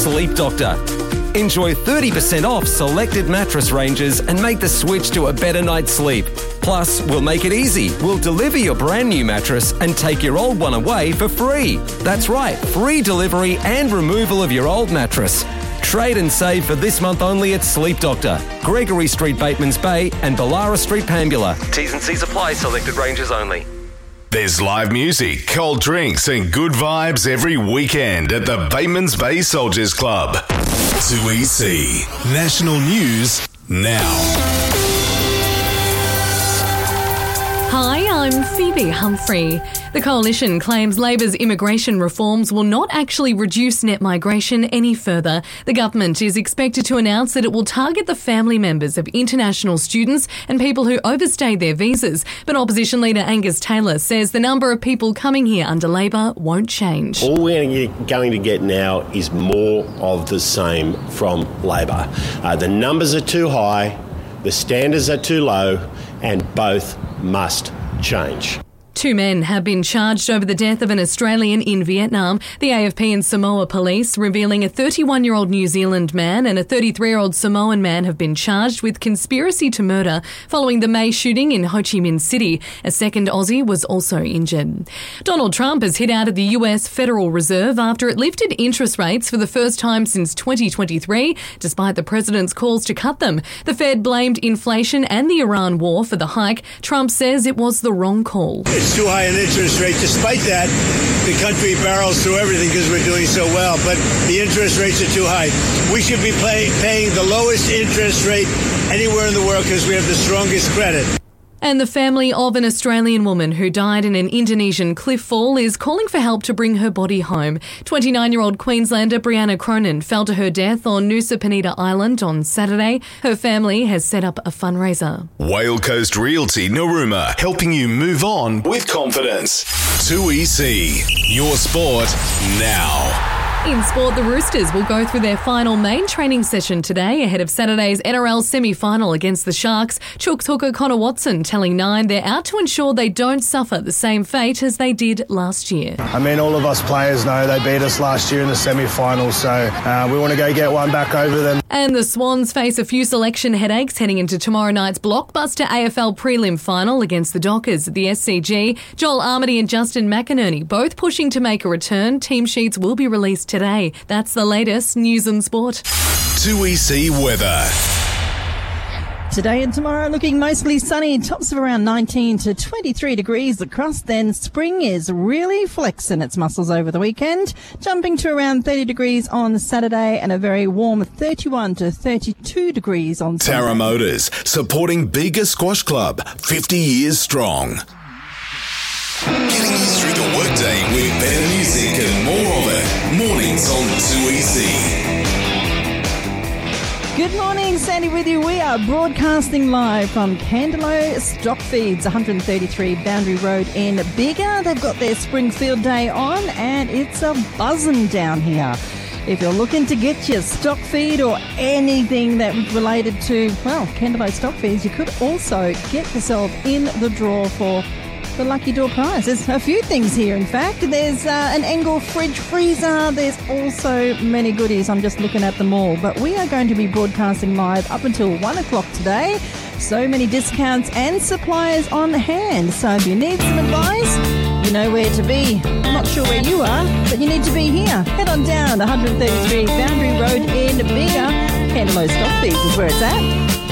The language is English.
Sleep Doctor. Enjoy 30% off selected mattress ranges and make the switch to a better night's sleep. Plus, we'll make it easy. We'll deliver your brand new mattress and take your old one away for free. That's right, free delivery and removal of your old mattress. Trade and save for this month only at Sleep Doctor, Gregory Street, Batemans Bay and Ballara Street, Pambula. T's and C's apply, selected ranges only. There's live music, cold drinks and good vibes every weekend at the Batemans Bay Soldiers Club. 2EC National News now. Hi, I'm Phoebe Humphrey. The Coalition claims Labor's immigration reforms will not actually reduce net migration any further. The government is expected to announce that it will target the family members of international students and people who overstayed their visas. But Opposition Leader Angus Taylor says the number of people coming here under Labor won't change. All we're going to get now is more of the same from Labor. The numbers are too high, the standards are too low, and both must change. 2 men have been charged over the death of an Australian in Vietnam. The AFP and Samoa police revealing a 31-year-old New Zealand man and a 33-year-old Samoan man have been charged with conspiracy to murder following the May shooting in Ho Chi Minh City. A second Aussie was also injured. Donald Trump has hit out at the US Federal Reserve after it lifted interest rates for the first time since 2023, despite the president's calls to cut them. The Fed blamed inflation and the Iran war for the hike. Trump says it was the wrong call. It's too high an interest rate. Despite that, the country barrels through everything because we're doing so well, but the interest rates are too high. We should be paying the lowest interest rate anywhere in the world because we have the strongest credit. And the family of an Australian woman who died in an Indonesian cliff fall is calling for help to bring her body home. 29-year-old Queenslander Brianna Cronin fell to her death on Nusa Penida Island on Saturday. Her family has set up a fundraiser. Whale Coast Realty Narooma, helping you move on with confidence. 2EC, your sport now. In sport, the Roosters will go through their final main training session today ahead of Saturday's NRL semi-final against the Sharks. Chooks hooker Connor Watson telling Nine they're out to ensure they don't suffer the same fate as they did last year. I mean, all of us players know they beat us last year in the semi-final, so we want to go get one back over them. And the Swans face a few selection headaches heading into tomorrow night's blockbuster AFL prelim final against the Dockers at the SCG. Joel Armady and Justin McInerney both pushing to make a return. Team sheets will be released today. That's the latest news and sport. 2EC weather. Today and tomorrow looking mostly sunny, tops of around 19 to 23 degrees across. Then spring is really flexing its muscles over the weekend, jumping to around 30 degrees on Saturday and a very warm 31 to 32 degrees on Sunday. Tara Motors, supporting Bega Squash Club, 50 years strong. Getting you through the workday with better music and more of it. Mornings on 2EC. Good morning, Sandy with you. We are broadcasting live from Candelo Stock Feeds, 133 Boundary Road in Bega. They've got their Springfield Day on and it's a buzzing down here. If you're looking to get your stock feed or anything that related to, well, Candelo Stock Feeds, you could also get yourself in the draw for the lucky door prize. There's a few things here, in fact. There's an Engel fridge freezer. There's also many goodies. I'm just looking at them all. But we are going to be broadcasting live up until 1 o'clock today. So many discounts and suppliers on hand. So if you need some advice, you know where to be. I'm not sure where you are, but you need to be here. Head on down to 133 Boundary Road in Bega. Candelo Stock Feeds is where it's at.